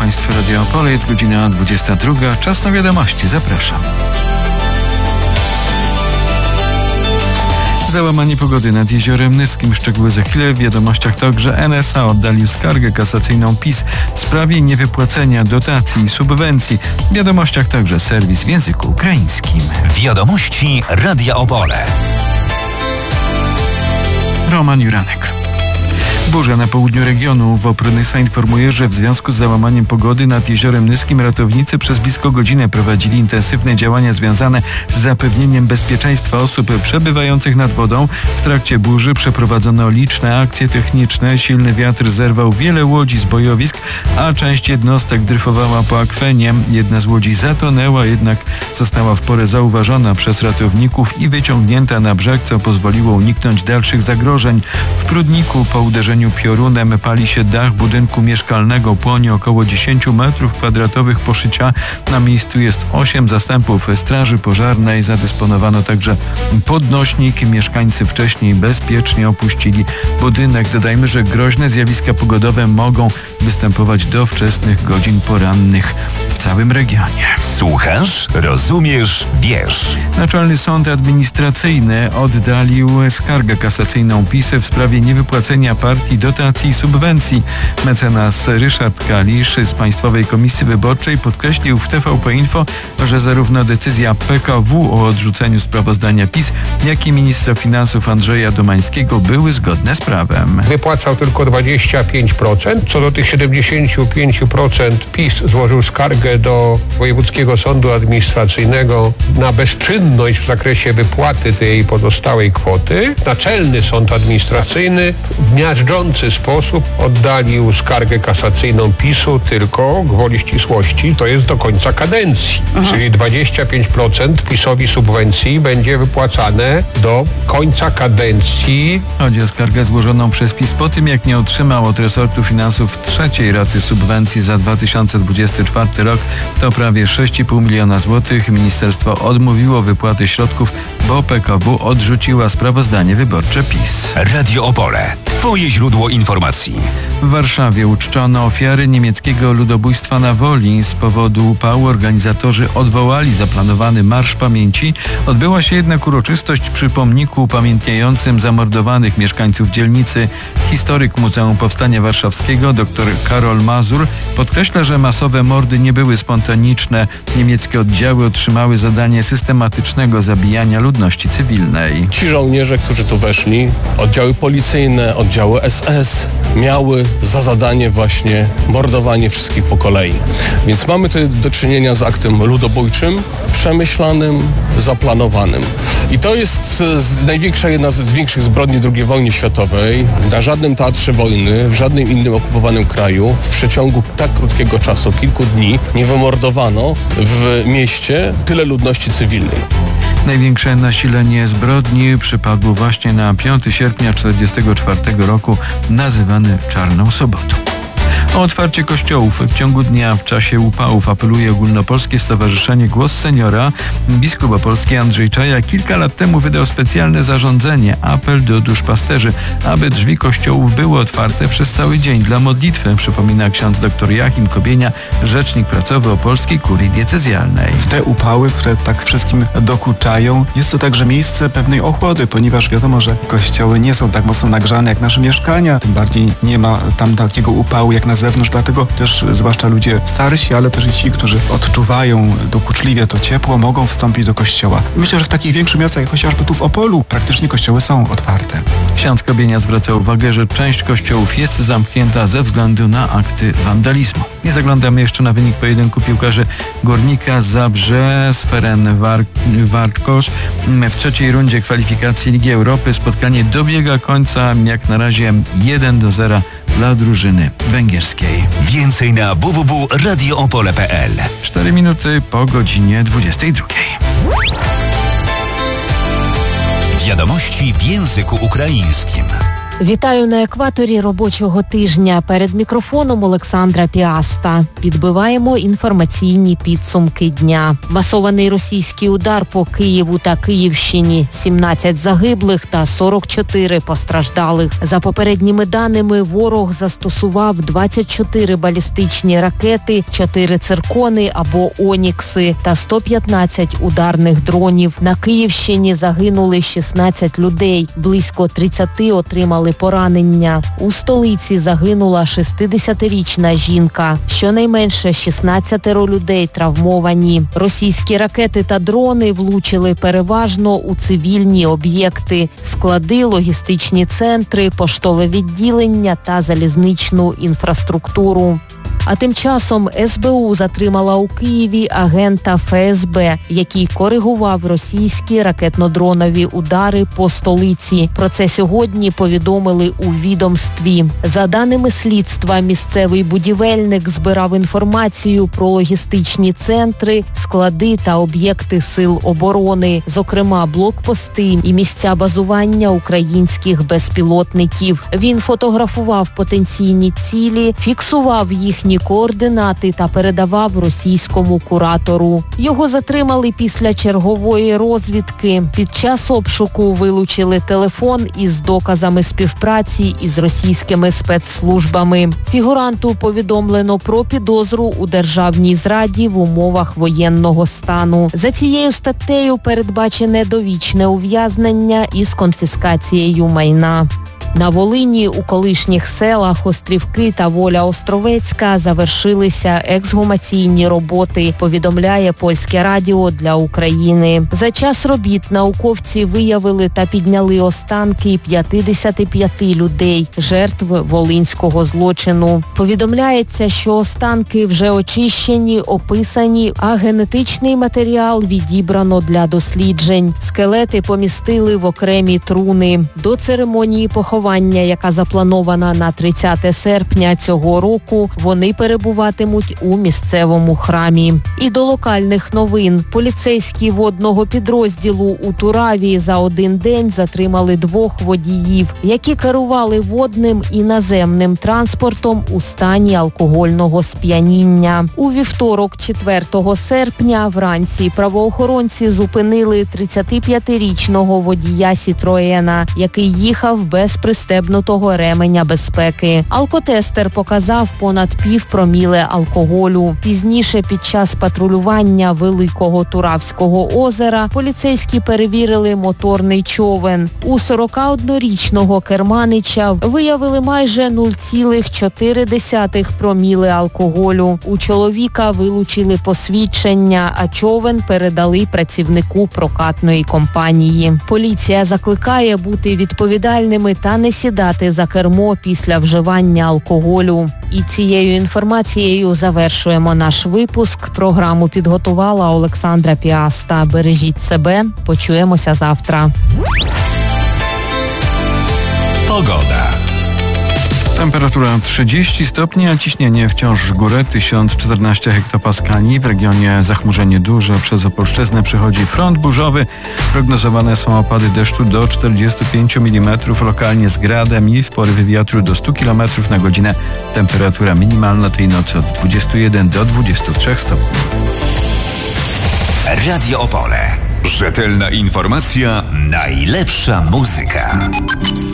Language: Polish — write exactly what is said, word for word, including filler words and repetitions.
Państwu Radio Opole, jest godzina dwudziesta druga. Czas na wiadomości. Zapraszam. Załamanie pogody nad Jeziorem Nyskim. Szczegóły za chwilę. W wiadomościach także N S A oddalił skargę kasacyjną PiS w sprawie niewypłacenia dotacji i subwencji. W wiadomościach także serwis w języku ukraińskim. Wiadomości Radia Opole. Roman Juranek. Burza na południu regionu. Woprynysa informuje, że w związku z załamaniem pogody nad Jeziorem Nyskim ratownicy przez blisko godzinę prowadzili intensywne działania związane z zapewnieniem bezpieczeństwa osób przebywających nad wodą. W trakcie burzy przeprowadzono liczne akcje techniczne. Silny wiatr zerwał wiele łodzi z bojowisk, a część jednostek dryfowała po akwenie. Jedna z łodzi zatonęła, jednak została w porę zauważona przez ratowników i wyciągnięta na brzeg, co pozwoliło uniknąć dalszych zagrożeń. W Prudniku po uderzeniu piorunem pali się dach budynku mieszkalnego. Płonie około dziesięć metrów kwadratowych poszycia. Na miejscu jest osiem zastępów straży pożarnej. Zadysponowano także podnośnik. Mieszkańcy wcześniej bezpiecznie opuścili budynek. Dodajmy, że groźne zjawiska pogodowe mogą występować do wczesnych godzin porannych w całym regionie. Słuchasz, rozumiesz, wiesz. Naczelny Sąd Administracyjny oddalił skargę kasacyjną PiS w sprawie niewypłacenia partii dotacji i subwencji. Mecenas Ryszard Kalisz z Państwowej Komisji Wyborczej podkreślił w T V P Info, że zarówno decyzja P K W o odrzuceniu sprawozdania PiS, jak i ministra finansów Andrzeja Domańskiego były zgodne z prawem. Wypłacał tylko dwadzieścia pięć procent. Co do tych siedemdziesiąt pięć procent PiS złożył skargę do Wojewódzkiego Sądu Administracyjnego na bezczynność w zakresie wypłaty tej pozostałej kwoty. Naczelny Sąd Administracyjny w miażdżący sposób oddalił skargę kasacyjną PiSu, tylko gwoli ścisłości to jest do końca kadencji. Aha. Czyli dwadzieścia pięć procent PiSowi subwencji będzie wypłacane do końca kadencji. Chodzi o skargę złożoną przez PiS po tym, jak nie otrzymał od resortu finansów trzeciej raty subwencji za dwa tysiące dwudziesty czwarty rok. To prawie sześć i pół miliona złotych. Ministerstwo odmówiło wypłaty środków, bo P K W odrzuciła sprawozdanie wyborcze PiS. Radio Opole. Twoje źródło informacji. W Warszawie uczczono ofiary niemieckiego ludobójstwa na Woli. Z powodu upału organizatorzy odwołali zaplanowany Marsz Pamięci. Odbyła się jednak uroczystość przy pomniku upamiętniającym zamordowanych mieszkańców dzielnicy. Historyk Muzeum Powstania Warszawskiego dr Karol Mazur podkreśla, że masowe mordy nie były spontaniczne. Niemieckie oddziały otrzymały zadanie systematycznego zabijania ludności cywilnej. Ci żołnierze, którzy tu weszli, oddziały policyjne, oddziały S S, miały za zadanie właśnie mordowanie wszystkich po kolei. Więc mamy tu do czynienia z aktem ludobójczym, przemyślanym, zaplanowanym. I to jest największa, jedna z większych zbrodni drugiej wojny światowej. Na żadnym teatrze wojny, w żadnym innym okupowanym kraju w przeciągu tak krótkiego czasu, kilku dni, nie wymordowano w mieście tyle ludności cywilnej. Największe nasilenie zbrodni przypadło właśnie na piątego sierpnia tysiąc dziewięćset czterdziestego czwartego roku, nazywany Czarną Sobotą. O otwarcie kościołów w ciągu dnia w czasie upałów apeluje Ogólnopolskie Stowarzyszenie Głos Seniora. Biskup opolski Andrzej Czaja kilka lat temu wydał specjalne zarządzenie, apel do duszpasterzy, aby drzwi kościołów były otwarte przez cały dzień dla modlitwy, przypomina ksiądz dr Joachim Kobienia, rzecznik prasowy Opolskiej Kurii Diecezjalnej. W te upały, które tak wszystkim dokuczają, jest to także miejsce pewnej ochłody, ponieważ wiadomo, że kościoły nie są tak mocno nagrzane jak nasze mieszkania, tym bardziej nie ma tam takiego upału jak na zewnątrz, dlatego też zwłaszcza ludzie starsi, ale też i ci, którzy odczuwają dokuczliwie to ciepło, mogą wstąpić do kościoła. Myślę, że w takich większych miastach, jak chociażby tu w Opolu, praktycznie kościoły są otwarte. Ksiądz Kobienia zwraca uwagę, że część kościołów jest zamknięta ze względu na akty wandalizmu. Nie zaglądamy jeszcze na wynik pojedynku piłkarzy Górnika Zabrze z Ferencváros. W trzeciej rundzie kwalifikacji Ligi Europy spotkanie dobiega końca, jak na razie jeden do zera dla drużyny węgierskiej. Więcej na w w w kropka radio opole kropka p l. Cztery minuty po godzinie dwudziestej drugiej. Wiadomości w języku ukraińskim. Вітаю на екваторі робочого тижня. Перед мікрофоном Олександра Піаста. Підбиваємо інформаційні підсумки дня. Масований російський удар по Києву та Київщині. сімнадцять загиблих та сорок чотири постраждалих. За попередніми даними, ворог застосував двадцять чотири балістичні ракети, чотири циркони або онікси та сто п'ятнадцять ударних дронів. На Київщині загинули шістнадцять людей. Близько тридцять отримали поранення. У столиці загинула шістдесятирічна жінка. Щонайменше шістнадцять людей травмовані. Російські ракети та дрони влучили переважно у цивільні об'єкти, склади, логістичні центри, поштове відділення та залізничну інфраструктуру. А тим часом ес бе у затримала у Києві агента еф ес бе, який коригував російські ракетно-дронові удари по столиці. Про це сьогодні повідомили у відомстві. За даними слідства, місцевий будівельник збирав інформацію про логістичні центри, склади та об'єкти сил оборони, зокрема блокпости і місця базування українських безпілотників. Він фотографував потенційні цілі, фіксував їхні координати та передавав російському куратору. Його затримали після чергової розвідки. Під час обшуку вилучили телефон із доказами співпраці із російськими спецслужбами. Фігуранту повідомлено про підозру у державній зраді в умовах воєнного стану. За цією статтею передбачене довічне ув'язнення із конфіскацією майна. На Волині у колишніх селах Острівки та Воля Островецька завершилися ексгумаційні роботи, повідомляє Польське радіо для України. За час робіт науковці виявили та підняли останки п'ятдесят п'ять людей, жертв волинського злочину. Повідомляється, що останки вже очищені, описані, а генетичний матеріал відібрано для досліджень. Скелети помістили в окремі труни. До церемонії поховання, яка запланована на тридцяте серпня цього року, вони перебуватимуть у місцевому храмі. І до локальних новин. Поліцейські водного підрозділу у Тураві за один день затримали двох водіїв, які керували водним і наземним транспортом у стані алкогольного сп'яніння. У вівторок, четвертого серпня, вранці правоохоронці зупинили тридцятип'ятирічного водія Сітроена, який їхав без пристебнутого ременя безпеки. Алкотестер показав понад пів проміле алкоголю. Пізніше під час патрулювання Великого Туравського озера поліцейські перевірили моторний човен. У сорокаоднорічного керманича виявили майже нуль цілих чотири десятих проміле алкоголю. У чоловіка вилучили посвідчення, а човен передали працівнику прокатної компанії. Поліція закликає бути відповідальними та не сідати за кермо після вживання алкоголю. І цією інформацією завершуємо наш випуск. Програму підготувала Олександра Піаста. Бережіть себе. Почуємося завтра. Pogoda. Temperatura trzydzieści stopni, a ciśnienie wciąż w górę, tysiąc czternaście hektopaskali. W regionie zachmurzenie duże, przez Opolszczyznę przychodzi front burzowy. Prognozowane są opady deszczu do czterdziestu pięciu milimetrów, lokalnie z gradem i w porywy wiatru do stu kilometrów na godzinę. Temperatura minimalna tej nocy od dwudziestu jeden do dwudziestu trzech stopni. Radio Opole. Rzetelna informacja, najlepsza muzyka.